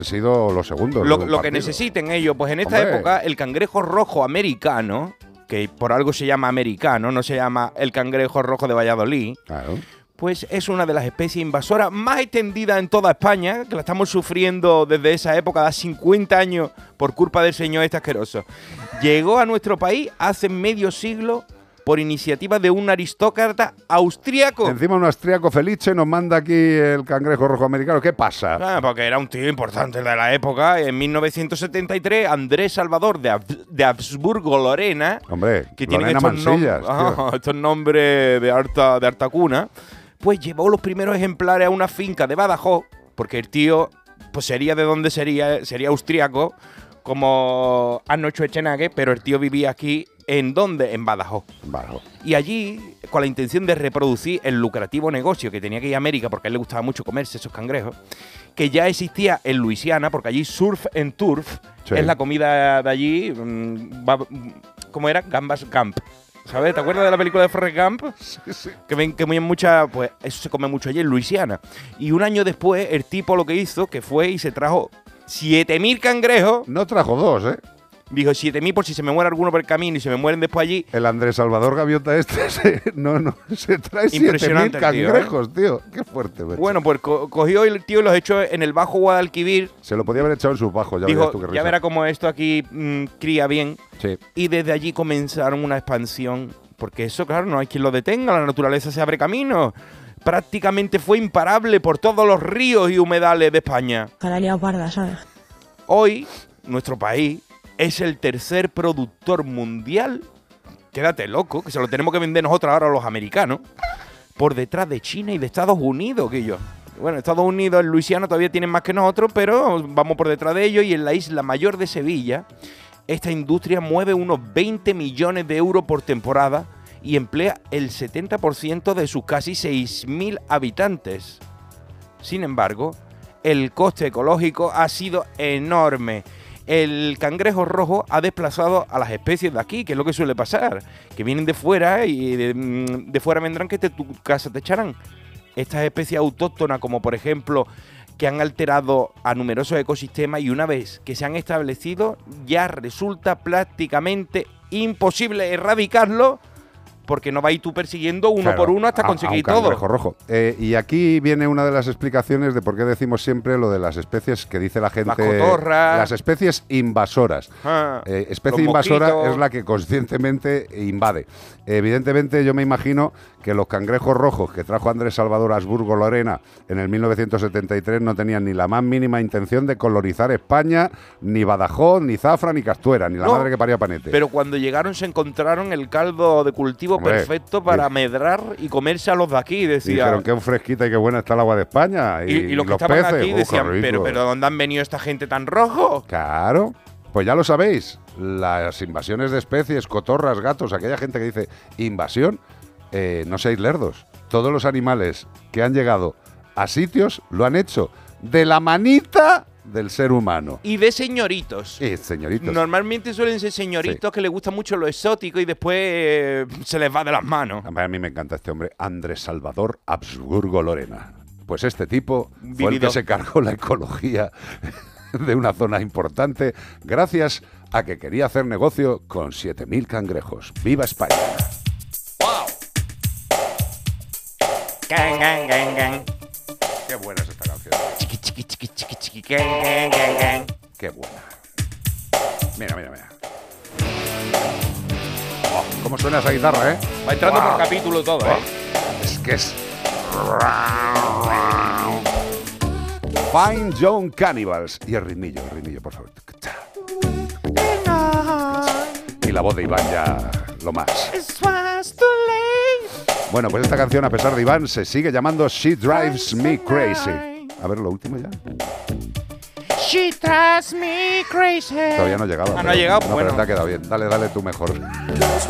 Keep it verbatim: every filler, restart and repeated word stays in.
Ha sido lo segundo. Lo, lo que necesiten ellos. Pues en esta Hombre. época, el cangrejo rojo americano, que por algo se llama americano, no se llama el cangrejo rojo de Valladolid, Claro. pues es una de las especies invasoras más extendidas en toda España, que la estamos sufriendo desde esa época, de cincuenta años, por culpa del señor este asqueroso. Llegó a nuestro país hace medio siglo por iniciativa de un aristócrata austríaco. Encima un austriaco Felice nos manda aquí el cangrejo rojo americano. ¿Qué pasa? Ah, porque era un tío importante de la época. En mil novecientos setenta y tres, Andrés Salvador de, Hab- de Habsburgo-Lorena, Hombre, que tienen Lorena estos, nom- Mansillas, tío. ah, estos nombres de harta, de harta cuna, pues llevó los primeros ejemplares a una finca de Badajoz, porque el tío pues sería de donde sería, sería austriaco, como Arnold Schwarzenegger, pero el tío vivía aquí, ¿en dónde? En Badajoz. Vale. Y allí, con la intención de reproducir el lucrativo negocio que tenía que ir a América, porque a él le gustaba mucho comerse esos cangrejos, que ya existía en Luisiana, porque allí surf and turf Sí. es la comida de allí. mm, va- ¿Cómo era? Gambas Gump. ¿Sabes? ¿Te acuerdas de la película de Forrest Gump? Sí, sí. Que ven que muy mucha, pues eso se come mucho allí en Luisiana. Y un año después, el tipo lo que hizo, que fue y se trajo siete mil cangrejos. No trajo dos, ¿eh? Dijo siete mil por si se me muere alguno por el camino y se me mueren después allí. El Andrés Salvador Gaviota este se, no, no, se trae siete mil Impresionante el tío, ¿eh? cangrejos, tío. Qué fuerte, macho. Bueno, pues co- cogió el tío y los echó en el Bajo Guadalquivir. Se lo podía haber echado en sus bajos, ya Dijo, verías tú qué ya risa. verá cómo esto aquí mm, cría bien. Sí. Y desde allí comenzaron una expansión. Porque eso, claro, no hay quien lo detenga. La naturaleza se abre camino. Prácticamente fue imparable por todos los ríos y humedales de España. Cara liado parda, ¿sabes? Hoy, nuestro país es el tercer productor mundial. Quédate loco, que se lo tenemos que vender nosotros ahora a los americanos. Por detrás de China y de Estados Unidos, que yo. Bueno, Estados Unidos, en Luisiana todavía tienen más que nosotros, pero vamos por detrás de ellos. Y en la isla mayor de Sevilla, esta industria mueve unos veinte millones de euros por temporada y emplea el setenta por ciento de sus casi seis mil habitantes. Sin embargo, el coste ecológico ha sido enorme. El cangrejo rojo ha desplazado a las especies de aquí, que es lo que suele pasar, que vienen de fuera y de, de fuera vendrán que te, tu casa te echarán. Estas especies autóctonas, como por ejemplo, que han alterado a numerosos ecosistemas y una vez que se han establecido, ya resulta prácticamente imposible erradicarlo, porque no vais tú persiguiendo uno Claro, por uno hasta a- conseguir a un todo. cangrejo rojo. Eh, y aquí viene una de las explicaciones de por qué decimos siempre lo de las especies que dice la gente. Las cotorras. Las especies invasoras. Ah, Eh, especie los invasora mosquitos. es la que conscientemente invade. Evidentemente, yo me imagino que los cangrejos rojos que trajo Andrés Salvador Habsburgo Lorena en el mil novecientos setenta y tres no tenían ni la más mínima intención de colonizar España, ni Badajoz, ni Zafra, ni Castuera, ni la No, madre que parió a Panete. Pero cuando llegaron se encontraron el caldo de cultivo Hombre, perfecto para di- medrar y comerse a los de aquí, Y decía. dijeron qué fresquita y qué buena está el agua de España. Y, y, y los que los estaban peces, aquí ¡uh, decían, qué rico! pero, pero ¿dónde han venido esta gente tan rojo? Claro, pues ya lo sabéis, las invasiones de especies, cotorras, gatos, aquella gente que dice invasión, eh, no seáis lerdos. Todos los animales que han llegado a sitios lo han hecho de la manita del ser humano. Y de señoritos. Sí, señoritos. Normalmente suelen ser señoritos Sí. que les gusta mucho lo exótico y después eh, se les va de las manos. A mí me encanta este hombre, Andrés Salvador Habsburgo Lorena. Pues este tipo fue el que Vividor. se cargó la ecología de una zona importante gracias a que quería hacer negocio con siete mil cangrejos. ¡Viva España! Gang, gang, gang, gang. ¡Qué buena es esta canción! Chiqui, chiqui, chiqui, chiqui, chiqui, gang, gang, gang, gang. ¡Qué buena! Mira, mira, mira. Oh, ¿cómo suena esa guitarra, eh? Va entrando Wow. por capítulo todo, Oh, ¿eh? es que es... Fine John Cannibals. Y el ritmillo, el ritmillo, por favor. Y la voz de Iván ya lo más. Bueno, pues esta canción, a pesar de Iván, se sigue llamando She Drives Me Crazy. A ver, lo último ya. She drives me crazy. Todavía no ha llegado. Ah, no pero- ha llegado, no, bueno. pero te ha quedado bien. Dale, dale tú mejor.